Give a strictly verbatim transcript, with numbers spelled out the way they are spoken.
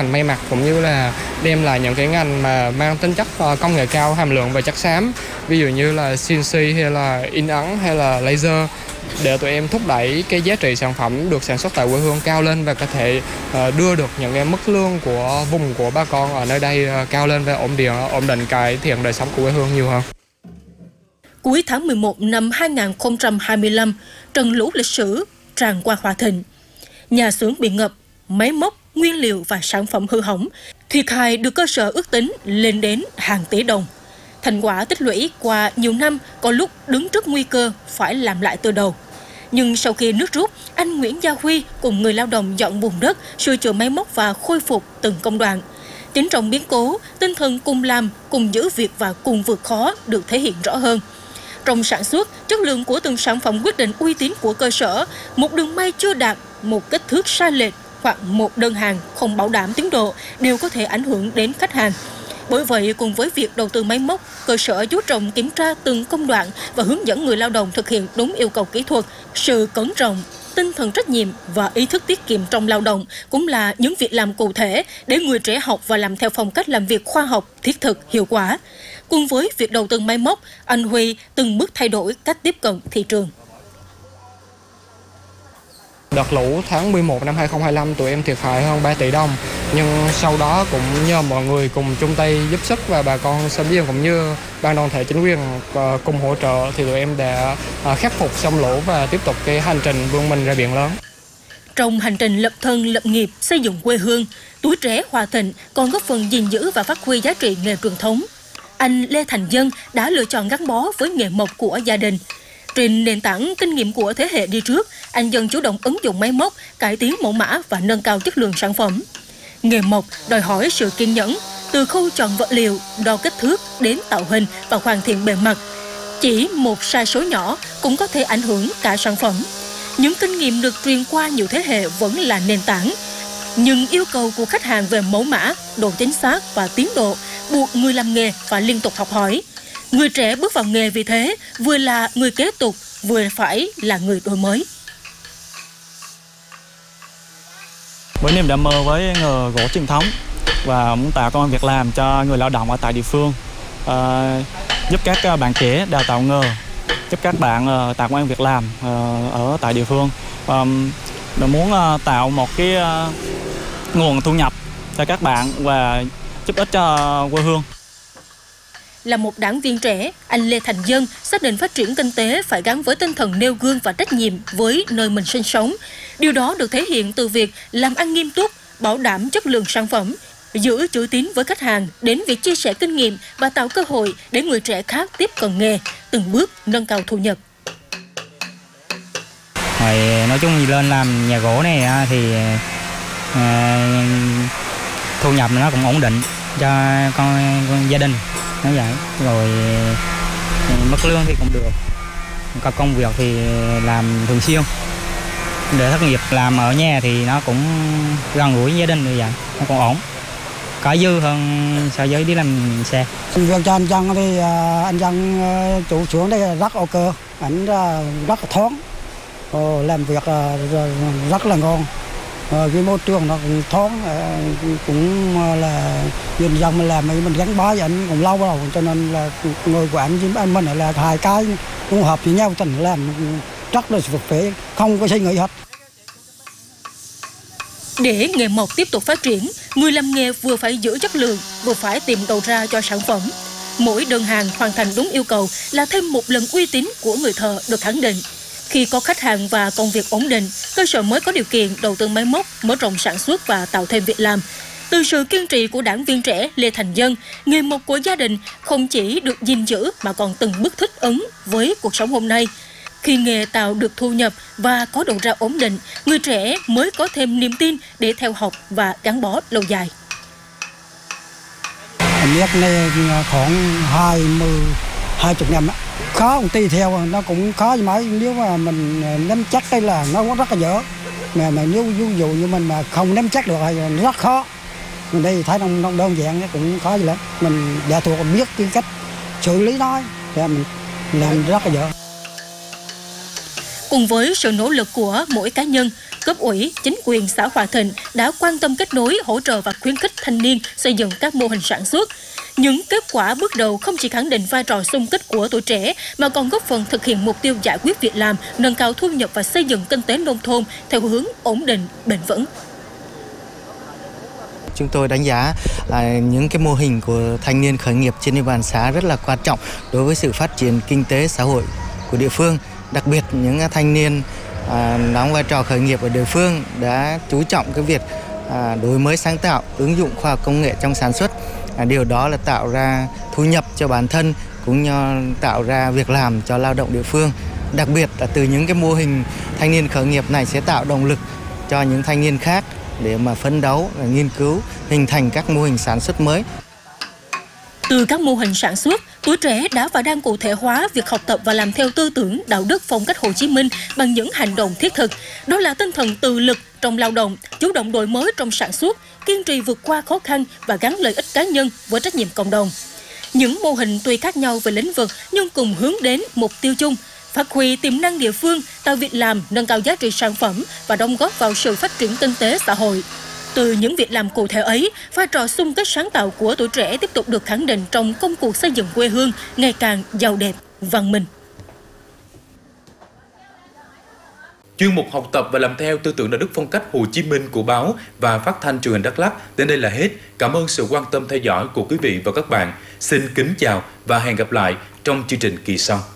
ngành may mặc cũng như là đem lại những cái ngành mà mang tính chất công nghệ cao, hàm lượng về chất xám, ví dụ như là xê en xê hay là in ấn hay là laser, để tụi em thúc đẩy cái giá trị sản phẩm được sản xuất tại quê hương cao lên và có thể đưa được những cái mức lương của vùng của bà con ở nơi đây cao lên và ổn định, ổn định cải thiện đời sống của quê hương nhiều hơn. Cuối tháng mười một năm hai nghìn không trăm hai mươi lăm, trận lũ lịch sử tràn qua Hòa Thịnh. Nhà xưởng bị ngập, máy móc, nguyên liệu và sản phẩm hư hỏng. Thiệt hại được cơ sở ước tính lên đến hàng tỷ đồng. Thành quả tích lũy qua nhiều năm có lúc đứng trước nguy cơ phải làm lại từ đầu. Nhưng sau khi nước rút, anh Nguyễn Gia Huy cùng người lao động dọn bùn đất, sửa chữa máy móc và khôi phục từng công đoạn. Chính trong biến cố, tinh thần cùng làm, cùng giữ việc và cùng vượt khó được thể hiện rõ hơn. Trong sản xuất, chất lượng của từng sản phẩm quyết định uy tín của cơ sở. Một đường may chưa đạt, một kích thước sai lệch hoặc một đơn hàng không bảo đảm tiến độ đều có thể ảnh hưởng đến khách hàng. Bởi vậy, cùng với việc đầu tư máy móc, cơ sở chú trọng kiểm tra từng công đoạn và hướng dẫn người lao động thực hiện đúng yêu cầu kỹ thuật. Sự cẩn trọng, tinh thần trách nhiệm và ý thức tiết kiệm trong lao động cũng là những việc làm cụ thể để người trẻ học và làm theo phong cách làm việc khoa học, thiết thực, hiệu quả. Cùng với việc đầu tư máy móc, anh Huy từng bước thay đổi cách tiếp cận thị trường. Đợt lũ tháng mười một năm hai nghìn không trăm hai mươi lăm tụi em thiệt hại hơn ba tỷ đồng, nhưng sau đó cũng nhờ mọi người cùng chung tay giúp sức và bà con sinh viên cũng như ban đoàn thể chính quyền cùng hỗ trợ thì tụi em đã khắc phục xong lũ và tiếp tục cái hành trình vươn mình ra biển lớn. Trong hành trình lập thân lập nghiệp xây dựng quê hương, tuổi trẻ Hòa Thịnh còn góp phần gìn giữ và phát huy giá trị nghề truyền thống. Anh Lê Thành Dân đã lựa chọn gắn bó với nghề mộc của gia đình. Trên nền tảng kinh nghiệm của thế hệ đi trước, anh Dân chủ động ứng dụng máy móc, cải tiến mẫu mã và nâng cao chất lượng sản phẩm. Nghề mộc đòi hỏi sự kiên nhẫn, từ khâu chọn vật liệu, đo kích thước đến tạo hình và hoàn thiện bề mặt. Chỉ một sai số nhỏ cũng có thể ảnh hưởng cả sản phẩm. Những kinh nghiệm được truyền qua nhiều thế hệ vẫn là nền tảng. Nhưng yêu cầu của khách hàng về mẫu mã, độ chính xác và tiến độ buộc người làm nghề phải liên tục học hỏi. Người trẻ bước vào nghề vì thế vừa là người kế tục, vừa phải là người đổi mới. Với niềm đam mê với nghề gỗ truyền thống và muốn tạo công ăn việc làm cho người lao động ở tại địa phương, uh, giúp các bạn trẻ đào tạo nghề, giúp các bạn uh, tạo công ăn việc làm uh, ở tại địa phương. Um, muốn uh, tạo một cái uh, nguồn thu nhập cho các bạn và giúp ích cho quê hương. Là một đảng viên trẻ, anh Lê Thành Dân xác định phát triển kinh tế phải gắn với tinh thần nêu gương và trách nhiệm với nơi mình sinh sống. Điều đó được thể hiện từ việc làm ăn nghiêm túc, bảo đảm chất lượng sản phẩm, giữ chữ tín với khách hàng, đến việc chia sẻ kinh nghiệm và tạo cơ hội để người trẻ khác tiếp cận nghề, từng bước nâng cao thu nhập. Rồi, nói chung thì lên làm nhà gỗ này thì à, thu nhập nó cũng ổn định cho con, con gia đình. Nói vậy, rồi mức lương thì cũng được, có công việc thì làm thường xuyên, để thất nghiệp làm ở nhà thì nó cũng gần gũi gia đình như vậy, nó cũng ổn, có dư hơn so với đi làm xe. Việc cho anh Dân thì anh Dân chủ xưởng đây rất ok, anh rất là thoáng, làm việc rất là ngon. Cái môi trường nó cũng thoáng, cũng là dân dân mình làm mình gắn bó với anh cũng lâu rồi, cho nên là người của anh với anh mình là hai cái cũng hợp với nhau, thành làm rất là thực tế, không có suy nghĩ hết. Để nghề mộc tiếp tục phát triển, người làm nghề vừa phải giữ chất lượng, vừa phải tìm đầu ra cho sản phẩm. Mỗi đơn hàng hoàn thành đúng yêu cầu là thêm một lần uy tín của người thợ được khẳng định. Khi có khách hàng và công việc ổn định, cơ sở mới có điều kiện đầu tư máy móc, mở rộng sản xuất và tạo thêm việc làm. Từ sự kiên trì của đảng viên trẻ Lê Thành Dân, nghề mộc của gia đình không chỉ được gìn giữ mà còn từng bước thích ứng với cuộc sống hôm nay. Khi nghề tạo được thu nhập và có đầu ra ổn định, người trẻ mới có thêm niềm tin để theo học và gắn bó lâu dài. Biết này khoảng hai mươi, hai mươi năm đó. Khó cũng tùy theo, nó cũng khó như mấy, nếu mà mình nắm chắc đây là nó cũng rất là dở. Mà, mà nếu ví dụ như mình mà không nắm chắc được thì rất khó. Mình đây thấy nó đơn giản nó cũng khó gì lắm. Mình đã thuộc biết cái cách xử lý nó thì mình làm rất là dở. Cùng với sự nỗ lực của mỗi cá nhân, cấp ủy, chính quyền xã Hòa Thịnh đã quan tâm kết nối, hỗ trợ và khuyến khích thanh niên xây dựng các mô hình sản xuất. Những kết quả bước đầu không chỉ khẳng định vai trò xung kích của tuổi trẻ mà còn góp phần thực hiện mục tiêu giải quyết việc làm, nâng cao thu nhập và xây dựng kinh tế nông thôn theo hướng ổn định, bền vững. Chúng tôi đánh giá là những cái mô hình của thanh niên khởi nghiệp trên địa bàn xã rất là quan trọng đối với sự phát triển kinh tế xã hội của địa phương. Đặc biệt những thanh niên à, đóng vai trò khởi nghiệp ở địa phương đã chú trọng cái việc à, đổi mới sáng tạo, ứng dụng khoa học công nghệ trong sản xuất. À, điều đó là tạo ra thu nhập cho bản thân cũng như tạo ra việc làm cho lao động địa phương. Đặc biệt là từ những cái mô hình thanh niên khởi nghiệp này sẽ tạo động lực cho những thanh niên khác để mà phấn đấu, nghiên cứu, hình thành các mô hình sản xuất mới. Từ các mô hình sản xuất, tuổi trẻ đã và đang cụ thể hóa việc học tập và làm theo tư tưởng, đạo đức, phong cách Hồ Chí Minh bằng những hành động thiết thực. Đó là tinh thần tự lực trong lao động, chủ động đổi mới trong sản xuất, kiên trì vượt qua khó khăn và gắn lợi ích cá nhân với trách nhiệm cộng đồng. Những mô hình tuy khác nhau về lĩnh vực nhưng cùng hướng đến mục tiêu chung, phát huy tiềm năng địa phương, tạo việc làm, nâng cao giá trị sản phẩm và đóng góp vào sự phát triển kinh tế xã hội. Từ những việc làm cụ thể ấy, vai trò xung kích sáng tạo của tuổi trẻ tiếp tục được khẳng định trong công cuộc xây dựng quê hương ngày càng giàu đẹp, văn minh. Chuyên mục học tập và làm theo tư tưởng đạo đức phong cách Hồ Chí Minh của báo và phát thanh truyền hình Đắk Lắk đến đây là hết. Cảm ơn sự quan tâm theo dõi của quý vị và các bạn. Xin kính chào và hẹn gặp lại trong chương trình kỳ sau.